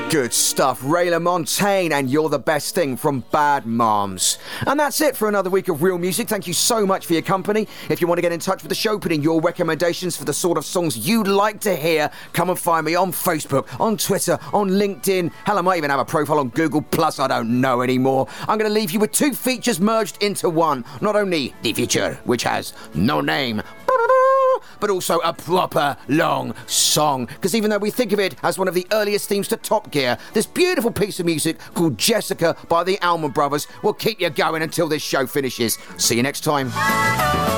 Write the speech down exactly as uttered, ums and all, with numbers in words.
Good stuff. Ray LaMontagne and You're the Best Thing from Bad Moms. And that's it for another week of Real Music. Thank you so much for your company. If you want to get in touch with the show, put in your recommendations for the sort of songs you'd like to hear, come and find me on Facebook, on Twitter, on LinkedIn. Hell, I might even have a profile on Google Plus. I don't know anymore. I'm going to leave you with two features merged into one. Not only the feature, which has no name, but also a proper long song. Because even though we think of it as one of the earliest themes to Top Gear, this beautiful piece of music called Jessica by the Allman Brothers will keep you going until this show finishes. See you next time.